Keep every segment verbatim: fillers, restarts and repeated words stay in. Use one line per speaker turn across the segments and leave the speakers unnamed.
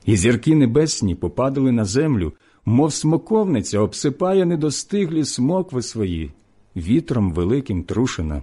І зірки небесні попадали на землю, мов смоковниця обсипає недостиглі смокви свої, вітром великим трушена.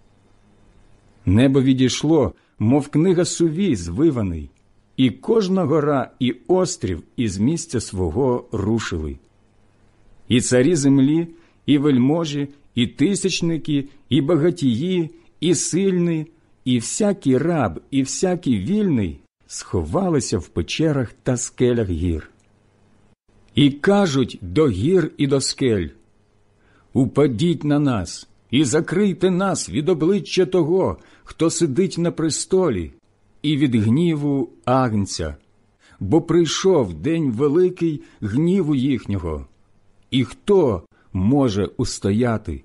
Небо відійшло, мов книга сувій звиваний, і кожна гора і острів із місця свого рушили. І царі землі, і вельможі, і тисячники, і багатії, і сильні, і всякий раб, і всякий вільний сховалися в печерах та скелях гір. І кажуть до гір і до скель: «Упадіть на нас і закрийте нас від обличчя того, хто сидить на престолі, і від гніву Агнця, бо прийшов день великий гніву їхнього, і хто може устояти?»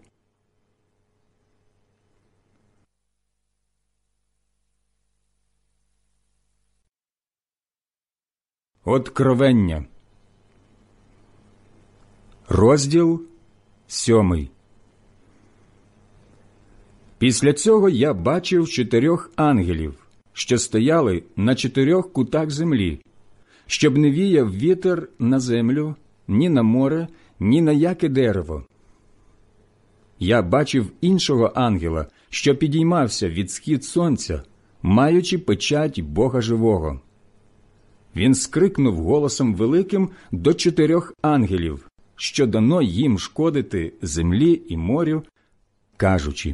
Откровення. Розділ сьомий. Після цього я бачив чотирьох ангелів, що стояли на чотирьох кутах землі, щоб не віяв вітер на землю, ні на море, ні на яке дерево. Я бачив іншого ангела, що підіймався від схід сонця, маючи печать Бога живого. Він скрикнув голосом великим до чотирьох ангелів, що дано їм шкодити землі і морю, кажучи: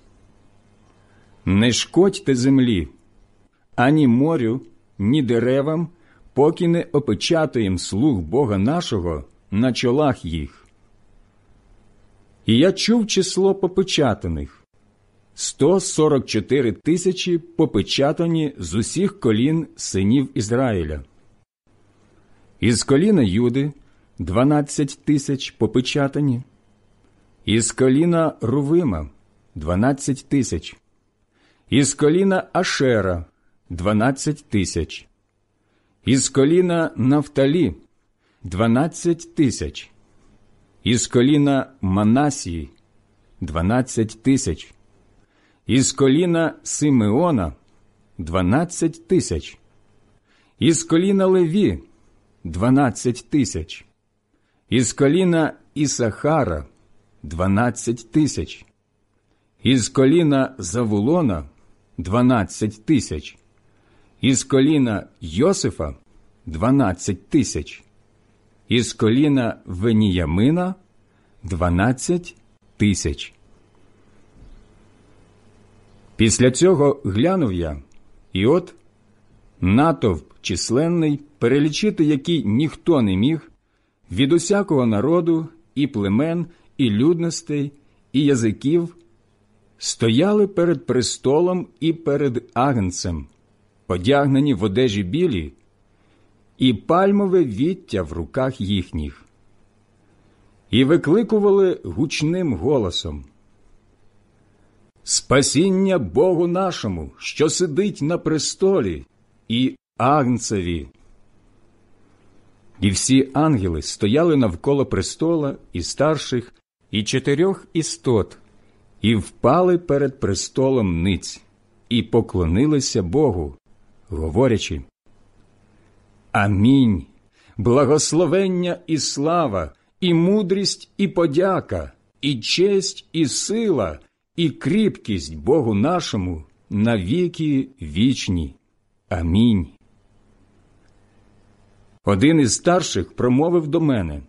«Не шкодьте землі, ані морю, ні деревам, поки не опечатаєм слуг Бога нашого на чолах їх». І я чув число попечатаних – сто сорок чотири тисячі попечатані з усіх колін синів Ізраїля. Із коліна Юди – дванадцять тисяч попечатані, із коліна Рувима – дванадцять тисяч, із коліна Ашера – дванадцять тисяч, із коліна Нафталі – дванадцять тисяч, із коліна Манасії – дванадцять тисяч, із коліна Симеона – дванадцять тисяч, із коліна Леві – дванадцять тисяч, із коліна Ісахара – дванадцять тисяч, із коліна Завулона – дванадцять тисяч, із коліна Йосифа – дванадцять тисяч, із коліна Веніямина – дванадцять тисяч. Після цього глянув я, і от натовп численний, перелічити який ніхто не міг, від усякого народу, і племен, і людностей, і язиків, стояли перед престолом і перед Агнцем, одягнені в одежі білі, і пальмове віття в руках їхніх. І викликували гучним голосом: «Спасіння Богу нашому, що сидить на престолі, і Агнцеві!» І всі ангели стояли навколо престола, і старших, і чотирьох істот, і впали перед престолом ниць, і поклонилися Богу, говорячи: «Амінь! Благословення і слава, і мудрість, і подяка, і честь, і сила, і кріпкість Богу нашому на віки вічні. Амінь». Один із старших промовив до мене: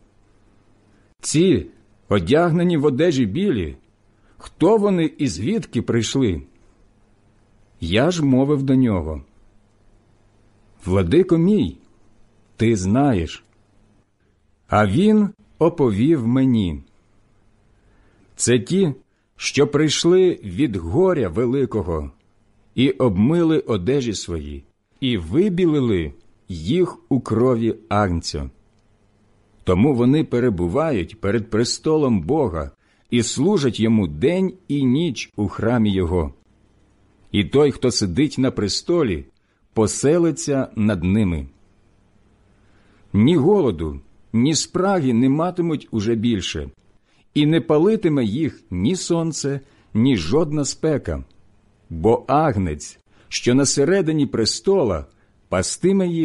«Ці, одягнені в одежі білі, хто вони і звідки прийшли?» Я ж мовив до нього: «Владико мій, ти знаєш». А він оповів мені: «Це ті, що прийшли від горя великого, і обмили одежі свої, і вибілили їх у крові Агнця. Тому вони перебувають перед престолом Бога і служать йому день і ніч у храмі його. І той, хто сидить на престолі, поселиться над ними. Ні голоду, ні спраги не матимуть уже більше, і не палитиме їх ні сонце, ні жодна спека, бо Агнець, що на середині престола, пастиме їх